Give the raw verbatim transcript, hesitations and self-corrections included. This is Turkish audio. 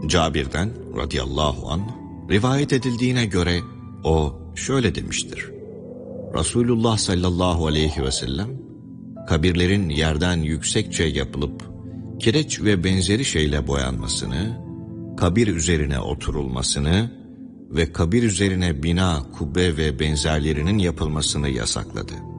Cabir'den radıyallahu anh rivayet edildiğine göre o şöyle demiştir: Resulullah sallallahu aleyhi ve sellem, kabirlerin yerden yüksekçe yapılıp kireç ve benzeri şeyle boyanmasını, kabir üzerine oturulmasını ve kabir üzerine bina, kubbe ve benzerlerinin yapılmasını yasakladı.